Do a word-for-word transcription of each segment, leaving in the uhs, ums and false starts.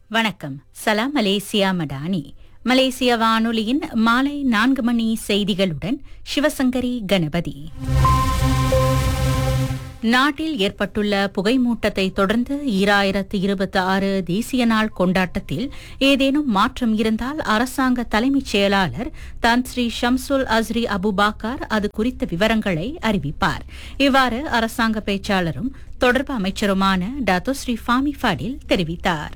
வணக்கம். சலாம் மலேசியா மடானி. மலேசிய வானொலியின் மாலை நான்கு மணி செய்திகளுடன் சிவசங்கரி கணபதி. நாட்டில் ஏற்பட்டுள்ள புகைமூட்டத்தை தொடர்ந்து ஈராயிரத்து இருபத்தி ஆறு தேசிய நாள் கொண்டாட்டத்தில் ஏதேனும் மாற்றம் இருந்தால் அரசாங்க தலைமைச் செயலாளர் தான் ஸ்ரீ ஷம்சுல் அஸ்ரி அபுபாக்கர் அது குறித்த விவரங்களை அறிவிப்பார். இவ்வாறு அரசாங்க பேச்சாளரும் தொடர்பு அமைச்சருமான டாத்தோ ஸ்ரீ ஃபாமி ஃபடில் தெரிவித்தார்.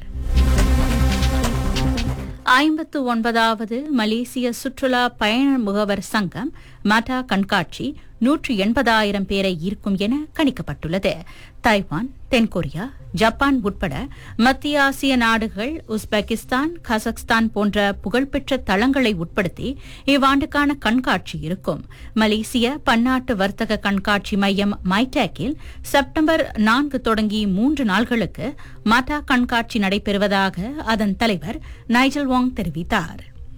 ஐம்பத்து ஒன்பதாவது மலேசிய சுற்றுலா பயண முகவர் சங்கம் மட்டா கண்காட்சி நூற்று எண்பதாயிரம் பேரை ஈர்க்கும் என கணிக்கப்பட்டுள்ளது. தைவான், தென்கொரியா, ஜப்பான் உட்பட மத்திய ஆசிய நாடுகள், உஸ்பெகிஸ்தான், கசக்ஸ்தான் போன்ற புகழ்பெற்ற தளங்களை உட்படுத்தி இவ்வாண்டுக்கான கண்காட்சி இருக்கும். மலேசிய பன்னாட்டு வர்த்தக கண்காட்சி மையம் மைடேக்கில் செப்டம்பர் நான்கு தொடங்கி மூன்று நாள்களுக்கு மட்டா கண்காட்சி நடைபெறுவதாக அதன் தலைவர் நைஜல் வாங் தெரிவித்தார்.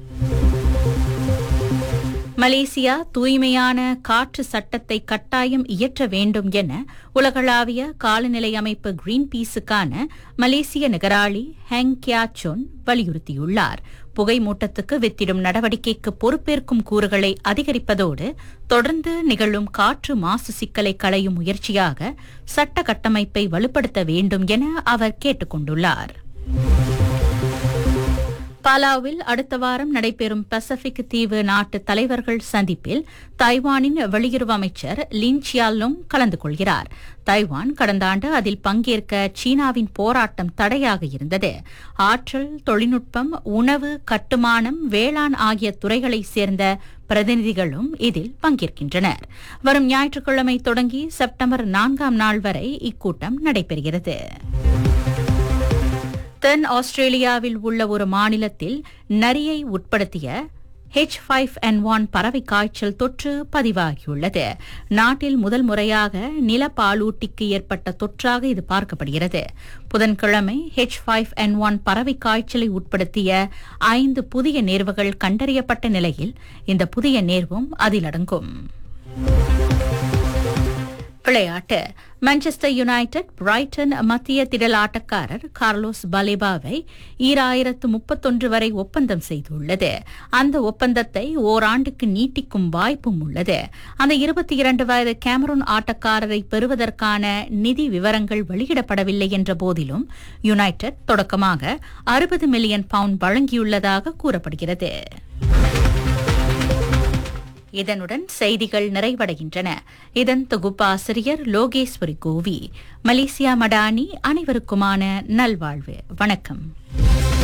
மலேசியா தூய்மையான காற்று சட்டத்தை கட்டாயம் இயற்ற வேண்டும் என உலகளாவிய காலநிலை அமைப்பு கிரீன் பீஸுக்கான மலேசிய நகராளி ஹெங் கியா சொன் வலியுறுத்தியுள்ளார். புகைமூட்டத்துக்கு வித்திடும் நடவடிக்கைக்கு பொறுப்பேற்கும் கூறுகளை அதிகரிப்பதோடு தொடர்ந்து நிகழும் காற்று மாசு சிக்கலை களையும் முயற்சியாக சட்ட கட்டமைப்பை வலுப்படுத்த வேண்டும் என அவர் கேட்டுக் கொண்டுள்ளார். பாலாவில் அடுத்த வாரம் நடைபெறும் பசிபிக் தீவு நாட்டு தலைவர்கள் சந்திப்பில் தைவானின் வெளியுறவு அமைச்சர் லின் சியாலுங் கலந்து கொள்கிறார். தைவான் கடந்த ஆண்டு அதில் பங்கேற்க சீனாவின் போராட்டம் தடையாக இருந்தது. ஆற்றல், தொழில்நுட்பம், உணவு, கட்டுமானம், வேளாண் ஆகிய துறைகளைச் சேர்ந்த பிரதிநிதிகளும் இதில் பங்கேற்கின்றனர். வரும் ஞாயிற்றுக்கிழமை தொடங்கி செப்டம்பர் நான்காம் நாள் வரை இக்கூட்டம் நடைபெறுகிறது. தென் ஆஸ்திரேலியாவில் உள்ள ஒரு மாநிலத்தில் நரியை உட்படுத்திய எச் ஃபைவ் என் ஒன் பறவை காய்ச்சல் தொற்று பதிவாகியுள்ளது. நாட்டில் முதல் முறையாக நில பாலூட்டிக்கு ஏற்பட்ட தொற்றாக இது பார்க்கப்படுகிறது. புதன்கிழமை எச் ஃபைவ் என் ஒன் பறவை காய்ச்சலை உட்படுத்திய ஐந்து புதிய நேர்வுகள் கண்டறியப்பட்ட நிலையில் இந்த புதிய நேர்வும் அதில் அடங்கும். விளையாட்டு. மான்செஸ்டர் யுனைடெட் பிரைட்டன் மத்திய திடல் ஆட்டக்காரர் கார்லோஸ் பலேபாவை ஈராயிரத்து முப்பத்தொன்று வரை ஒப்பந்தம் செய்துள்ளது. அந்த ஒப்பந்தத்தை ஓராண்டுக்கு நீட்டிக்கும் வாய்ப்பும் உள்ளது. அந்த இருபத்தி இரண்டு வயது கேமரூன் ஆட்டக்காரரை பெறுவதற்கான நிதி விவரங்கள் வெளியிடப்படவில்லை என்ற போதிலும் யுனைடெட் தொடக்கமாக அறுபது மில்லியன் பவுண்ட் வழங்கியுள்ளதாக கூறப்படுகிறது. இதனுடன் செய்திகள் நிறைவடைகின்றன. இதன் தொகுப்பாசிரியர் லோகேஸ்வரி கோவி. மலேசியா மடானி. அனைவருக்குமான நல்வாழ்வு. வணக்கம்.